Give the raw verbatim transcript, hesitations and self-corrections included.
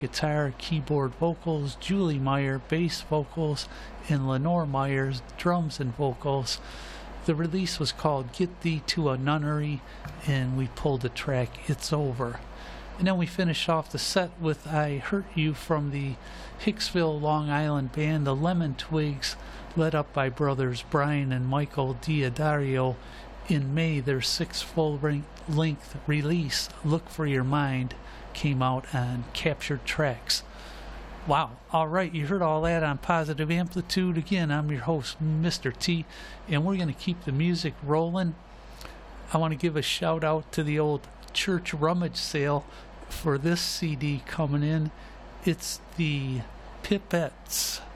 guitar, keyboard vocals, Julie Meyer bass vocals, and Lenore Myers drums and vocals. The release was called Get Thee to a Nunnery, and we pulled the track It's Over. And then we finished off the set with I Hurt You from the Hicksville, Long Island band, the Lemon Twigs, led up by brothers Brian and Michael Diodario. In May, their sixth full-length release, Look for Your Mind, came out on Captured Tracks. Wow. All right, you heard all that on Positive Amplitude. Again, I'm your host, Mister T, and we're going to keep the music rolling. I want to give a shout out to the old church rummage sale for this C D coming in. It's the Pipettes.